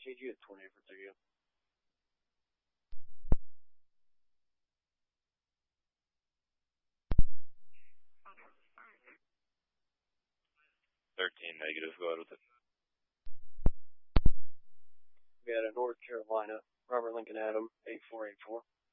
KG at 28 for 30. 13 negative, go ahead with it. We had a North Carolina, Robert Lincoln Adam, 8484.